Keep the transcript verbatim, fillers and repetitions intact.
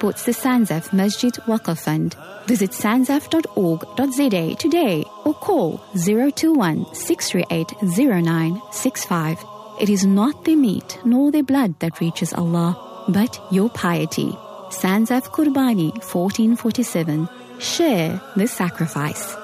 supports the Sanzaf Masjid Waqf Fund. Visit sanzaf dot org dot z a today or call zero two one, six three eight, zero nine six five. It is not their meat nor their blood that reaches Allah, but your piety. Sanzaf Qurbani fourteen forty-seven. Share the sacrifice.